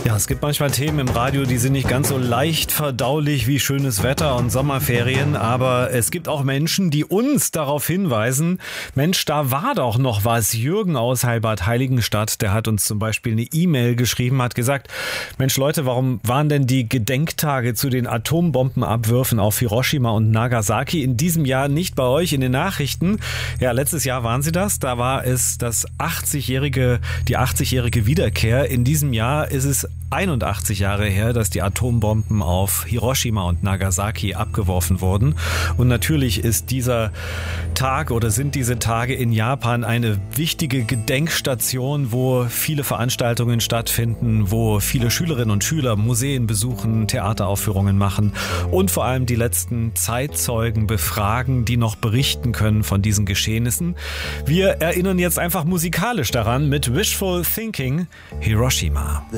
Ja, es gibt manchmal Themen im Radio, die sind nicht ganz so leicht verdaulich wie schönes Wetter und Sommerferien, aber es gibt auch Menschen, die uns darauf hinweisen, Mensch, da war doch noch was. Jürgen aus Heilbad-Heiligenstadt, der hat uns zum Beispiel eine E-Mail geschrieben, hat gesagt, Mensch Leute, warum waren denn die Gedenktage zu den Atombombenabwürfen auf Hiroshima und Nagasaki in diesem Jahr nicht bei euch in den Nachrichten? Ja, letztes Jahr waren sie das, da war es die 80-jährige Wiederkehr. In diesem Jahr ist es 81 Jahre her, dass die Atombomben auf Hiroshima und Nagasaki abgeworfen wurden. Und natürlich ist dieser Tag oder sind diese Tage in Japan eine wichtige Gedenkstation, wo viele Veranstaltungen stattfinden, wo viele Schülerinnen und Schüler Museen besuchen, Theateraufführungen machen und vor allem die letzten Zeitzeugen befragen, die noch berichten können von diesen Geschehnissen. Wir erinnern jetzt einfach musikalisch daran mit Wishful Thinking, Hiroshima.